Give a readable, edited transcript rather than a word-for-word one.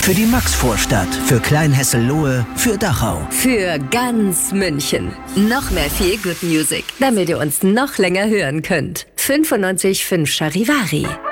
Für die Maxvorstadt, für Kleinhesselohe, für Dachau. Für ganz München. Noch mehr Feel Good Music, damit ihr uns noch länger hören könnt. 95.5 Charivari.